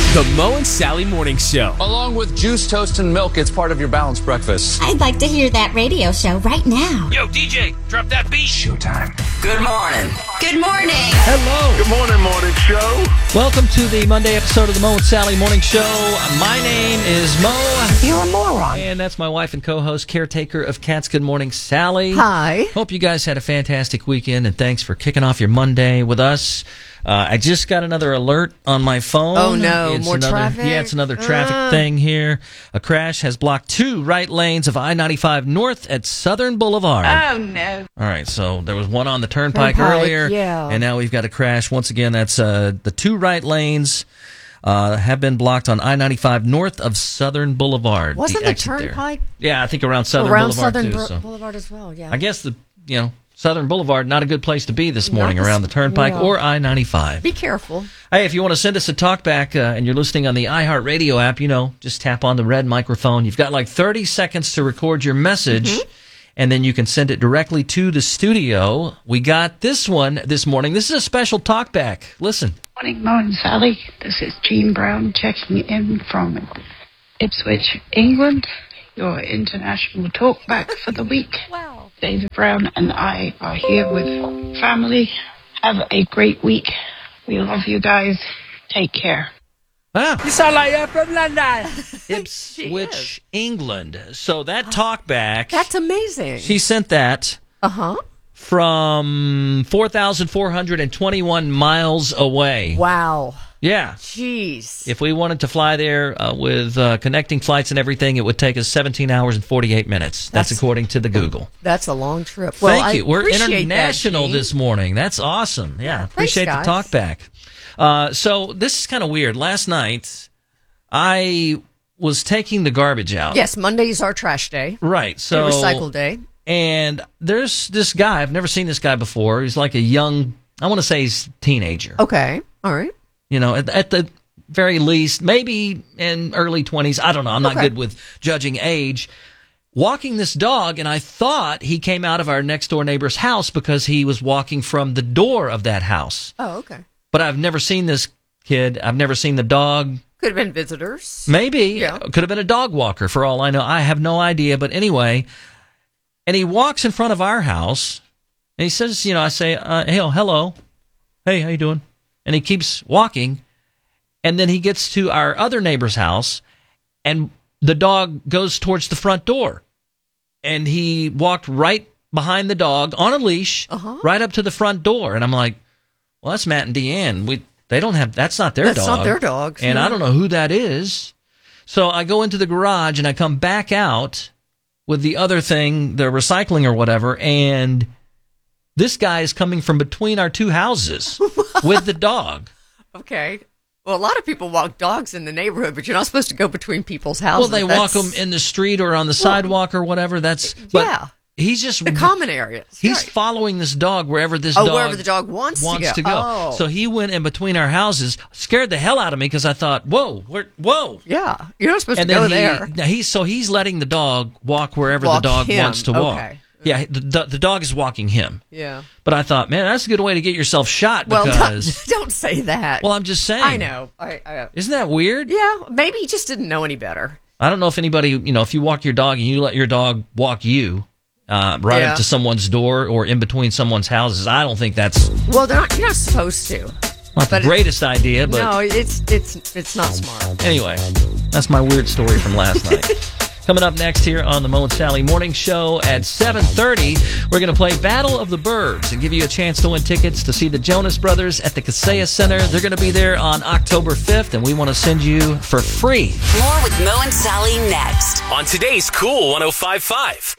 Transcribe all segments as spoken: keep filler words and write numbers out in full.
The Mo and Sally Morning Show. Along with juice, toast, and milk, it's part of your balanced breakfast. I'd like to hear that radio show right now. Yo, D J, drop that beat. Showtime. Good morning. Good morning. Hello. Good morning, morning show. Welcome to the Monday episode of the Mo and Sally Morning Show. My name is Mo. You're a moron. And that's my wife and co-host, caretaker of Cats. Good morning, Sally. Hi. Hope you guys had a fantastic weekend, and thanks for kicking off your Monday with us. Uh, I just got another alert on my phone. Oh, no. It's More another, traffic? Yeah, it's another traffic Uh. thing here. A crash has blocked two right lanes of I ninety-five North at Southern Boulevard. Oh, no. All right, so there was one on the turnpike, Turnpike, earlier, yeah. and now we've got a crash. Once again, that's uh, the two right lanes uh, have been blocked on I ninety-five North of Southern Boulevard. Wasn't the, exit there. turnpike Yeah, I think around Southern around Boulevard, Southern too. Bro- so. Boulevard as well? Yeah. I guess the, you know, Southern Boulevard, not a good place to be this morning Not around the this- turnpike yeah. or I ninety-five. Be careful. Hey, if you want to send us a talkback uh, and you're listening on the iHeartRadio app, you know, just tap on the red microphone. You've got like thirty seconds to record your message, Mm-hmm. and then you can send it directly to the studio. We got this one this morning. This is a special talkback. Listen. Morning, Mo and Sally. This is Jean Brown checking in from Ipswich, England. Your international talkback for the week. Wow. David Brown and I are here with family. Have a great week. We love you guys. Take care. Ah. You sound like you're from London. Ipswich, England. So that talkback, That's amazing. she sent that Uh-huh. from four thousand four hundred twenty-one miles away. Wow. Yeah. Jeez. If we wanted to fly there uh, with uh, connecting flights and everything, it would take us seventeen hours and forty-eight minutes. That's, That's- according to the Google. That's a long trip. Well, Thank I you. We're appreciate that, international Jean. this morning. That's awesome. Yeah. Appreciate guys. the talk back. Uh, so this is kind of weird. Last night, I was taking the garbage out. Yes, Monday's our trash day. Right. So The recycle day. And there's this guy. I've never seen this guy before. He's like a young, I want to say he's a teenager. Okay. All right. You know, at, at the very least, maybe in early twenties. I don't know. I'm not Okay. good with judging age. Walking this dog, and I thought he came out of our next door neighbor's house because he was walking from the door of that house. Oh, okay. But I've never seen this kid. I've never seen the dog. Could have been visitors. Maybe. Yeah. Could have been a dog walker for all I know. I have no idea. But anyway, and he walks in front of our house, and he says, you know, I say, uh, hey, oh, hello. Hey, how you doing? And he keeps walking, and then he gets to our other neighbor's house, and the dog goes towards the front door. And he walked right behind the dog on a leash, Uh-huh. right up to the front door. And I'm like, well, that's Matt and Deanne. We They don't have, that's not their That's dog. not their dog. And Yeah. I don't know who that is. So I go into the garage and I come back out with the other thing, the recycling or whatever, and this guy is coming from between our two houses with the dog. Okay. Well, a lot of people walk dogs in the neighborhood, but you're not supposed to go between people's Well, houses. they walk That's them in the street or on the sidewalk or whatever. That's but yeah. He's just the common areas. He's Right. following this dog wherever this Oh, dog wherever the dog wants, wants to go. Oh. So he went in between our houses, scared the hell out of me because I thought, whoa, where, whoa. Yeah. You're not supposed And to go then there. he, now he's so he's letting the dog walk wherever Walk the dog him. wants to walk. Okay. Yeah, the, the the dog is walking him. Yeah. But I thought, man, that's a good way to get yourself shot Well, because. don't, don't say that. Well, I'm just saying. I know. I, I, Isn't that weird? yeah. Maybe he just didn't know any better. I don't know if anybody, you know, if you walk your dog and you let your dog walk you uh, right Yeah. up to someone's door or in between someone's houses, I don't think that's Well, they're not, you're not supposed to. not the But it- greatest idea. But no, it's it's it's not smart. anyway, that's my weird story from last night. Coming up next here on the Mo and Sally Morning Show at seven thirty, we're going to play Battle of the Birds and give you a chance to win tickets to see the Jonas Brothers at the Kaseya Center. They're going to be there on October fifth, and we want to send you for free. More with Mo and Sally next. On today's Cool one oh five point five.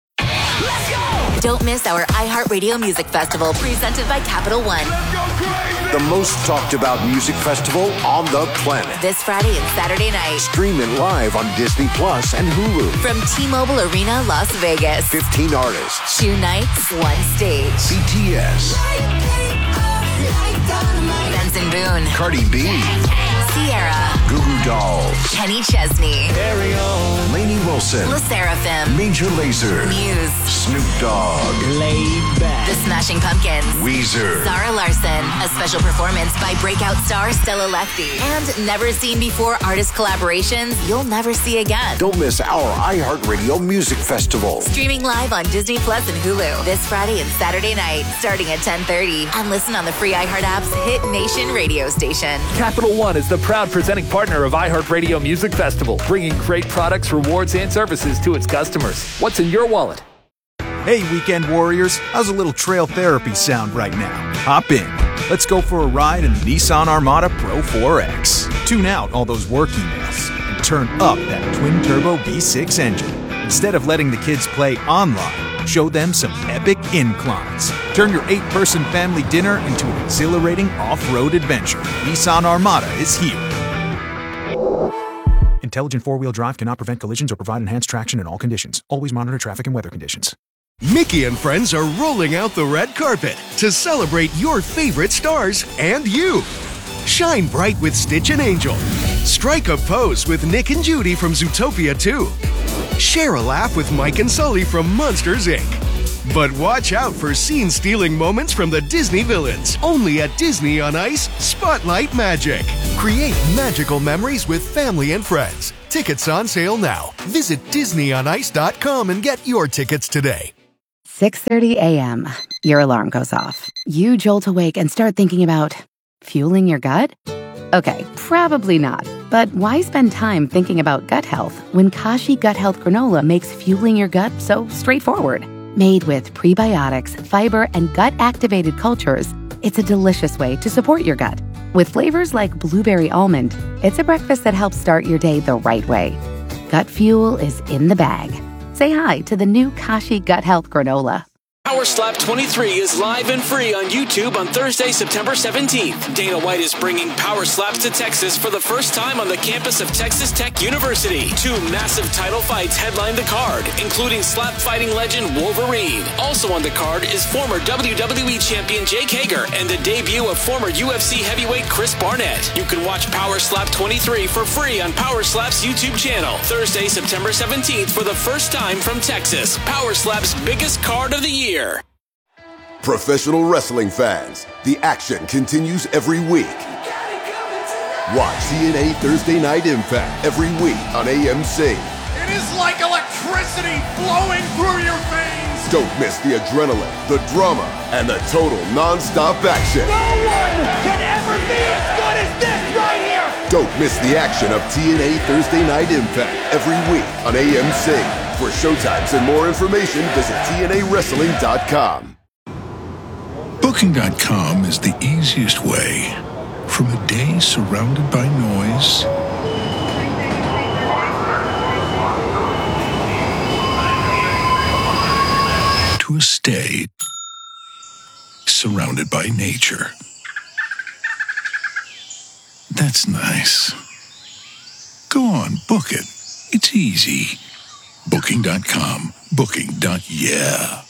Don't miss our iHeartRadio Music Festival presented by Capital One. The most talked about music festival on the planet. This Friday and Saturday night Streaming live on Disney Plus and Hulu. from T-Mobile Arena, Las Vegas. fifteen artists. Two nights, one stage. B T S. Benson Boone, Cardi B. Sierra, Goo Goo Dolls, Kenny Chesney, Very Own, Lainey Wilson, La Seraphim, Major Lazer, Muse, Snoop Dogg, Laid back. The Smashing Pumpkins, Weezer, Zara Larson, a special performance by breakout star Stella Lefty, and never seen before artist collaborations you'll never see again. Don't miss our iHeartRadio Music Festival. Streaming live on Disney Plus and Hulu this Friday and Saturday night, starting at ten thirty. And listen on the free iHeart app's Hit Nation radio station. Capital One is the proud presenting partner of iHeartRadio Music Festival, bringing great products, rewards, and services to its customers. What's in your wallet? Hey, weekend warriors, how's a little trail therapy sound right now? Hop in. Let's go for a ride in the Nissan Armada Pro four X. Tune out all those work emails and turn up that twin-turbo V six engine. Instead of letting the kids play online, show them some epic inclines. Turn your eight-person family dinner into an exhilarating off-road adventure. Nissan Armada is here. Intelligent four-wheel drive cannot prevent collisions or provide enhanced traction in all conditions. Always monitor traffic and weather conditions. Mickey and friends are rolling out the red carpet to celebrate your favorite stars and you. Shine bright with Stitch and Angel. Strike a pose with Nick and Judy from Zootopia two. Share a laugh with Mike and Sully from Monsters, Incorporated. But watch out for scene-stealing moments from the Disney villains. Only at Disney on Ice, Spotlight Magic. Create magical memories with family and friends. Tickets on sale now. Visit disney on ice dot com and get your tickets today. six thirty a.m. Your alarm goes off. You jolt awake and start thinking about fueling your gut? Okay, probably not. But why spend time thinking about gut health when Kashi Gut Health Granola makes fueling your gut so straightforward? Made with prebiotics, fiber, and gut-activated cultures, it's a delicious way to support your gut. With flavors like blueberry almond, it's a breakfast that helps start your day the right way. Gut fuel is in the bag. Say hi to the new Kashi Gut Health Granola. Power Slap twenty-three is live and free on YouTube on Thursday, September seventeenth. Dana White is bringing Power Slaps to Texas for the first time on the campus of Texas Tech University. Two massive title fights headline the card, including slap fighting legend Wolverine. Also on the card is former W W E champion Jake Hager and the debut of former U F C heavyweight Chris Barnett. You can watch Power Slap twenty-three for free on Power Slap's YouTube channel. Thursday, September seventeenth for the first time from Texas. Power Slap's biggest card of the year. Professional wrestling fans, the action continues every week. Watch T N A Thursday Night Impact every week on A M C. It is like electricity flowing through your veins. Don't miss the adrenaline, the drama, and the total non-stop action. No one can ever be as good as this right here. Don't miss the action of T N A Thursday Night Impact every week on A M C. For showtimes and more information, visit T N A wrestling dot com. Booking dot com is the easiest way from a day surrounded by noise to a stay surrounded by nature. That's nice. Go on, book it. It's easy. Booking dot com. Booking. Yeah.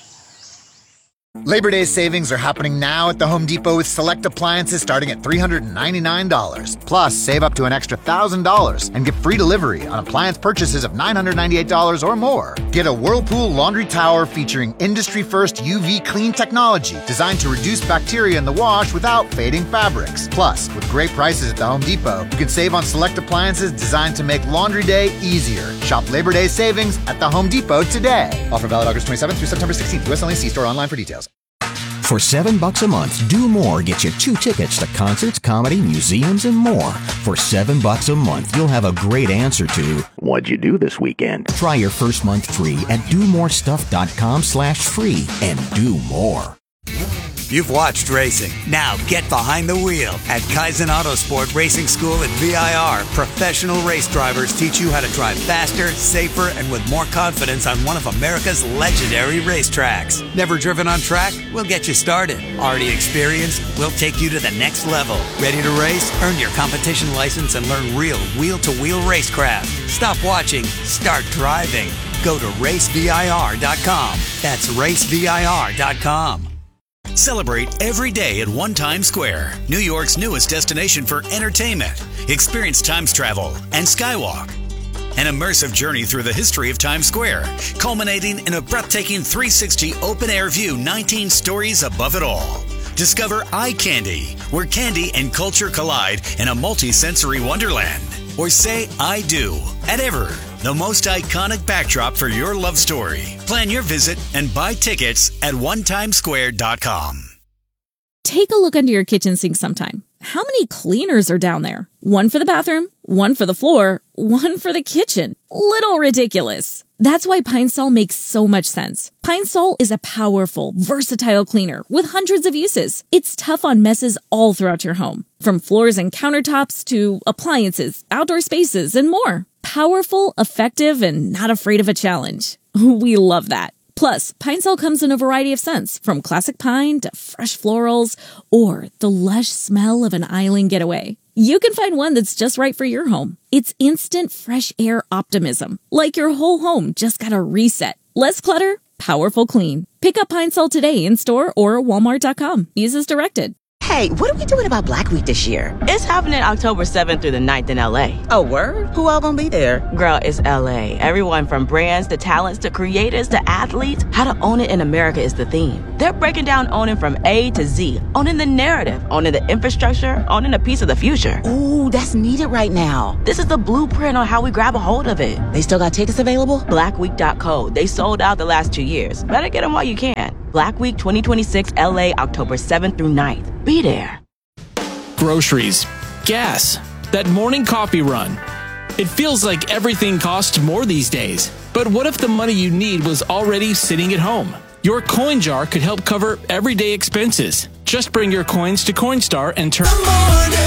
Labor Day savings are happening now at the Home Depot with select appliances starting at three hundred ninety-nine dollars. Plus, save up to an extra one thousand dollars and get free delivery on appliance purchases of nine hundred ninety-eight dollars or more. Get a Whirlpool laundry tower featuring industry-first U V clean technology designed to reduce bacteria in the wash without fading fabrics. Plus, with great prices at the Home Depot, you can save on select appliances designed to make laundry day easier. Shop Labor Day savings at the Home Depot today. Offer valid August twenty-seventh through September sixteenth. U S only. See store online for details. For seven bucks a month, Do More gets you two tickets to concerts, comedy, museums, and more. For seven bucks a month, you'll have a great answer to what'd you do this weekend? Try your first month free at do more stuff dot com slash free and do more. You've watched racing. Now get behind the wheel. At Kaizen Autosport Racing School at V I R, professional race drivers teach you how to drive faster, safer, and with more confidence on one of America's legendary racetracks. Never driven on track? We'll get you started. Already experienced? We'll take you to the next level. Ready to race? Earn your competition license and learn real wheel-to-wheel racecraft. Stop watching. Start driving. Go to race V I R dot com. That's race V I R dot com. Celebrate every day at One Times Square, New York's newest destination for entertainment. Experience Times travel and Skywalk. An immersive journey through the history of Times Square, culminating in a breathtaking three sixty open-air view, nineteen stories above it all. Discover Eye Candy, where candy and culture collide in a multi-sensory wonderland. Or say I do at Ever, the most iconic backdrop for your love story. Plan your visit and buy tickets at one times square dot com. Take a look under your kitchen sink sometime. How many cleaners are down there? One for the bathroom, one for the floor, one for the kitchen. Little ridiculous. That's why Pine Sol makes so much sense. Pine Sol is a powerful, versatile cleaner with hundreds of uses. It's tough on messes all throughout your home, from floors and countertops to appliances, outdoor spaces, and more. Powerful, effective, and not afraid of a challenge. We love that. Plus, Pine Sol comes in a variety of scents, from classic pine to fresh florals or the lush smell of an island getaway. You can find one that's just right for your home. It's instant fresh air optimism, like your whole home just got a reset. Less clutter, powerful clean. Pick up Pine Sol today in store or walmart dot com. Use as directed. Hey, what are we doing about Black Week this year? It's happening October seventh through the ninth in L A. Oh, word? Who all gonna be there? Girl, it's L A. Everyone from brands to talents to creators to athletes. How to own it in America is the theme. They're breaking down owning from A to Z. Owning the narrative, owning the infrastructure, owning a piece of the future. Ooh, that's needed right now. This is the blueprint on how we grab a hold of it. They still got tickets available? black week dot co. They sold out the last two years. Better get them while you can. Black Week twenty twenty-six L A, October seventh through ninth. Be there. Groceries, gas, that morning coffee run. It feels like everything costs more these days. But what if the money you need was already sitting at home? Your coin jar could help cover everyday expenses. Just bring your coins to Coinstar and turn...